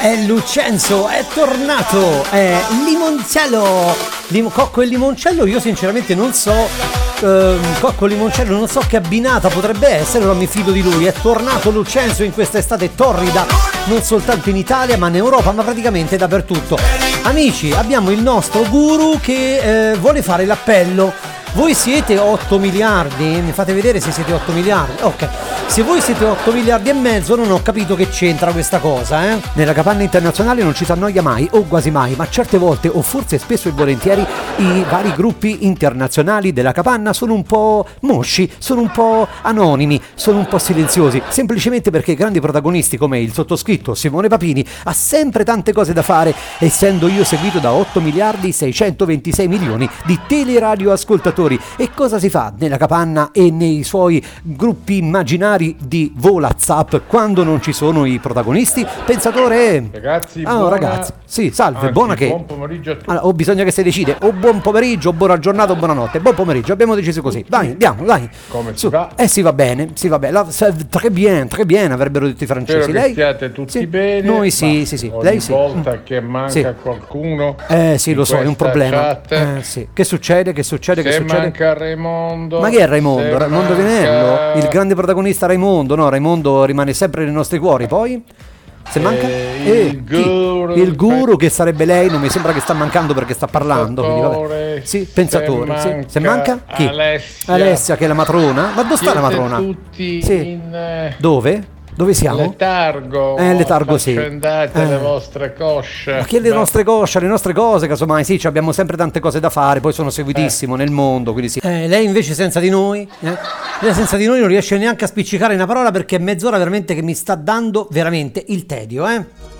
È Lucenzo, è tornato, è limoncello, cocco e limoncello, io sinceramente non so, cocco e limoncello non so che abbinata potrebbe essere, non mi fido di lui. È tornato Lucenzo in questa estate torrida, non soltanto in Italia ma in Europa, ma praticamente dappertutto. Amici, abbiamo il nostro guru che vuole fare l'appello. Voi siete 8 miliardi? Mi fate vedere se siete 8 miliardi? Ok. Se voi siete 8 miliardi e mezzo non ho capito che c'entra questa cosa, eh? Nella capanna internazionale non ci si annoia mai, o quasi mai, ma certe volte, o forse spesso e volentieri, i vari gruppi internazionali della capanna sono un po' mosci, sono un po' anonimi, sono un po' silenziosi, semplicemente perché i grandi protagonisti come il sottoscritto Simone Papini ha sempre tante cose da fare, essendo io seguito da 8 miliardi 626 milioni di teleradioascoltatori. E cosa si fa nella capanna e nei suoi gruppi immaginari di Volazap quando non ci sono i protagonisti? Pensatore? Ragazzi, ragazzi, sì, salve, buona che? Buon pomeriggio a tutti. Allora, bisogna che si decide, o buon pomeriggio, o buona giornata, o buonanotte. Buon pomeriggio, abbiamo deciso così. Dai, andiamo, dai. Come si va? Si va bene, si va bene. Très bien, avrebbero detto i francesi. Spero che stiate tutti bene. Noi sì. Ogni Lei sì. volta che manca qualcuno. Sì, lo so, è un problema. Chat, sì. Che succede? Manca Raimondo. Ma chi è Raimondo? Raimondo Vinello? Il grande protagonista Raimondo? No, Raimondo rimane sempre nei nostri cuori. Poi? Se manca? Il guru. Il guru, che sarebbe lei, non mi sembra che sta mancando perché sta parlando. Quindi, vabbè. Sì, pensatore. Se manca? Chi? Alessia, che è la matrona. Ma dove sta la matrona? Tutti in... Dove? Dove siamo? Letargo, sì. Accendate le vostre cosce. Ma che le nostre cosce, le nostre cose, casomai, sì, abbiamo sempre tante cose da fare, poi sono seguitissimo nel mondo, quindi sì. Lei invece senza di noi, lei senza di noi non riesce neanche a spiccicare una parola perché è mezz'ora veramente che mi sta dando veramente il tedio,